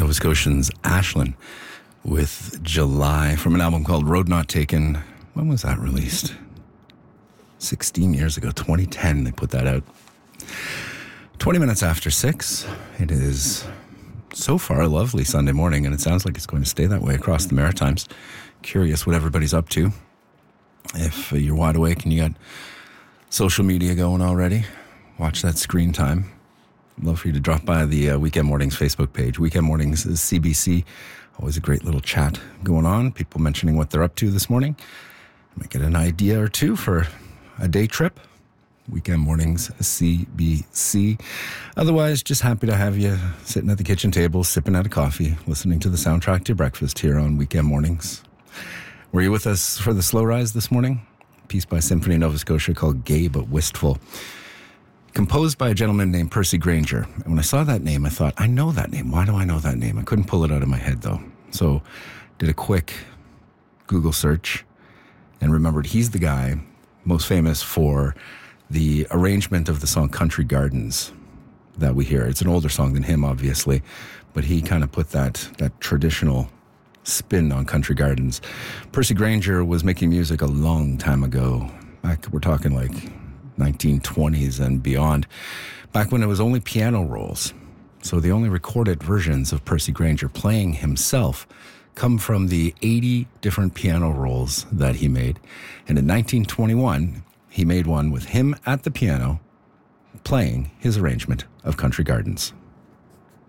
Nova Scotians Ashlyn with July from an album called Road Not Taken. When was that released? 16 years ago, 2010, they put that out. 20 minutes after 6. It is so far a lovely Sunday morning, and it sounds like it's going to stay that way across the Maritimes. Curious what everybody's up to. If you're wide awake and you got social media going already, watch that screen time. I'd love for you to drop by the Weekend Mornings Facebook page. Weekend Mornings is CBC. Always a great little chat going on. People mentioning what they're up to this morning. Might get an idea or two for a day trip. Weekend Mornings CBC. Otherwise, just happy to have you sitting at the kitchen table, sipping out a coffee, listening to the soundtrack to your breakfast here on Weekend Mornings. Were you with us for the slow rise this morning? A piece by Symphony Nova Scotia called Gay But Wistful. Composed by a gentleman named Percy Grainger. And when I saw that name, I thought, I know that name. Why do I know that name? I couldn't pull it out of my head, though. So did a quick Google search and remembered he's the guy most famous for the arrangement of the song Country Gardens that we hear. It's an older song than him, obviously, but he kind of put that traditional spin on Country Gardens. Percy Grainger was making music a long time ago. Back, we're talking like 1920s and beyond, back when it was only piano rolls. So the only recorded versions of Percy Grainger playing himself come from the 80 different piano rolls that he made. And in 1921, he made one with him at the piano playing his arrangement of Country Gardens.